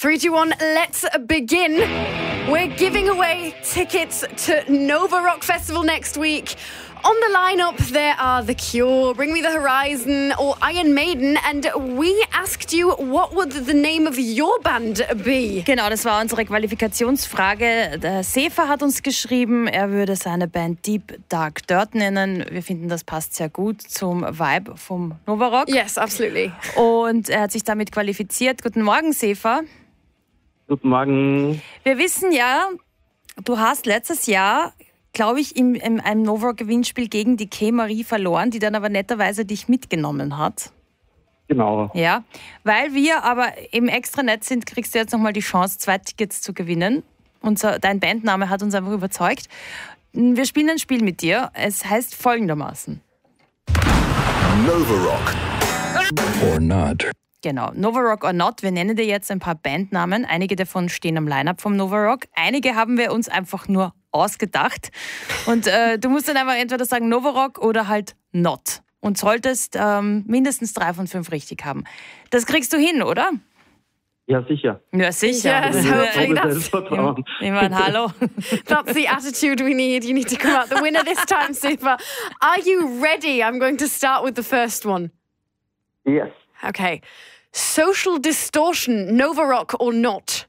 3, 2, 1, let's begin. We're giving away tickets to Nova Rock Festival next week. On the lineup, there are The Cure, Bring Me the Horizon or Iron Maiden. And we asked you, what would the name of your band be? Genau, das war unsere Qualifikationsfrage. Der Sefer hat uns geschrieben, er würde seine Band Deep Dark Dirt nennen. Wir finden, das passt sehr gut zum Vibe vom Nova Rock. Yes, absolutely. Und er hat sich damit qualifiziert. Guten Morgen, Sefer. Guten Morgen. Wir wissen ja, du hast letztes Jahr, glaube ich, in einem Nova Rock Gewinnspiel gegen die K-Marie verloren, die dann aber netterweise dich mitgenommen hat. Genau. Ja, weil wir aber im Extranet sind, kriegst du jetzt nochmal die Chance, 2 Tickets zu gewinnen. Dein Bandname hat uns einfach überzeugt. Wir spielen ein Spiel mit dir. Es heißt folgendermaßen. Nova Rock or not. Genau, Nova Rock or not. Wir nennen dir jetzt ein paar Bandnamen. Einige davon stehen am Line-Up vom Nova Rock. Einige haben wir uns einfach nur ausgedacht. Und du musst dann einfach entweder sagen Nova Rock oder halt not. Und solltest mindestens 3 von 5 richtig haben. Das kriegst du hin, oder? Ja, sicher. Ja, sicher. Yes, hopefully that's, Ich meine, hallo. that's the attitude we need. You need to come out the winner this time, Sefer. Are you ready? I'm going to start with the first one. Yes. Okay. Social Distortion, Nova Rock or not?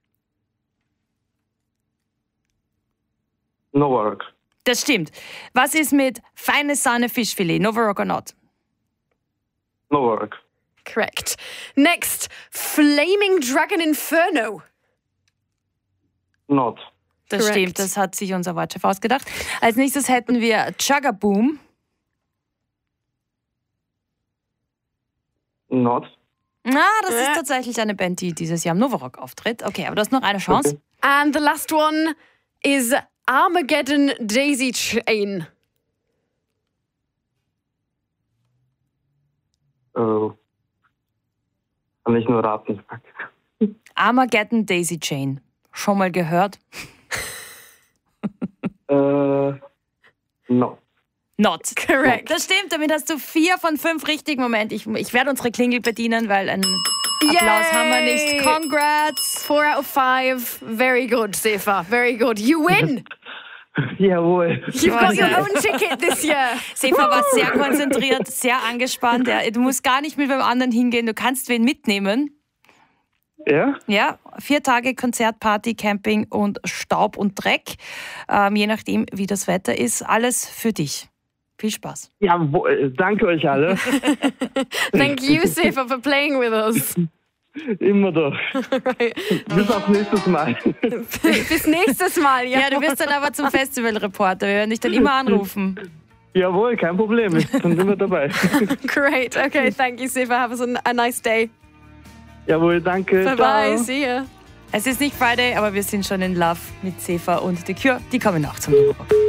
Nova Rock. Das stimmt. Was ist mit Feine Sahne Fischfilet, Nova Rock or not? Nova Rock. Correct. Next, Flaming Dragon Inferno. Not. Das Correct. stimmt, das hat sich unser Wortchef ausgedacht. Als nächstes hätten wir Chuggaboom. Not. Das ist tatsächlich eine Band, die dieses Jahr am Nova Rock auftritt. Okay, aber du hast noch eine Chance. Okay. And the last one is Armageddon Daisy Chain. Oh. Kann ich nur raten. Armageddon Daisy Chain. Schon mal gehört? No. Not. Correct. Das stimmt, damit hast du 4 von 5 richtig. Moment, ich werde unsere Klingel bedienen, weil einen Applaus haben wir nicht. Congrats. 4 out of 5. Very good, Sefer. Very good. You win. Jawohl. You've got your own ticket this year. Sefer war sehr konzentriert, sehr angespannt. Du musst gar nicht mit beim anderen hingehen, du kannst wen mitnehmen. Ja? Ja, 4 Tage Konzertparty, Camping und Staub und Dreck. Je nachdem, wie das Wetter ist. Alles für dich. Viel Spaß. Jawohl. Danke euch alle. Thank you, Sefer, for playing with us. Immer doch. Right. Bis auf nächstes Mal. Bis nächstes Mal. Ja, Ja, du wirst dann aber zum Festivalreporter. Wir werden dich dann immer anrufen. Jawohl, kein Problem. Dann sind wir dabei. Great. Okay, thank you, Sefer. Have a nice day. Jawohl, danke. Bye-bye. Ciao. See ya. Es ist nicht Friday, aber wir sind schon in Love mit Sefer und The Cure. Die kommen auch zum Nova Rock.